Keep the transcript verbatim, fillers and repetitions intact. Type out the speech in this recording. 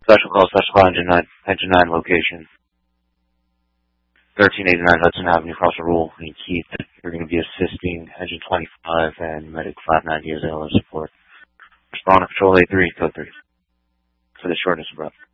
Special call, special call, engine nine, engine nine location. thirteen eighty-nine Hudson Avenue, across the rule. And Keith, you're going to be assisting engine twenty-five and medic five ninety as L R support. Respond to Patrol A three, code three. For the shortness of breath.